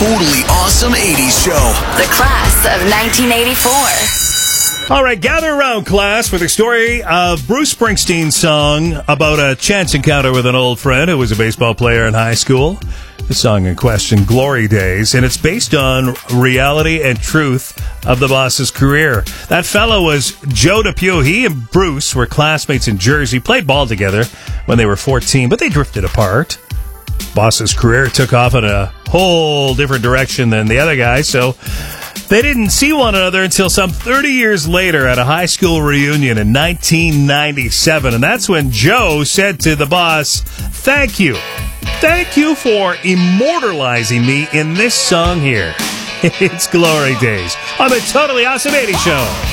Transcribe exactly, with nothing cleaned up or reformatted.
totally awesome eighties show. The class of nineteen eighty-four. All right, gather around, class, for the story of Bruce Springsteen's song about a chance encounter with an old friend who was a baseball player in high school. The song in question, Glory Days, and it's based on reality and truth of the boss's career. That fellow was Joe DePue. He and Bruce were classmates in Jersey, played ball together when they were fourteen, but they drifted apart. Boss's career took off in a whole different direction than the other guy, so they didn't see one another until some thirty years later at a high school reunion in nineteen ninety-seven. And that's when Joe said to the boss, thank you. Thank you for immortalizing me in this song here. It's Glory Days on the Totally Awesome eighties Show.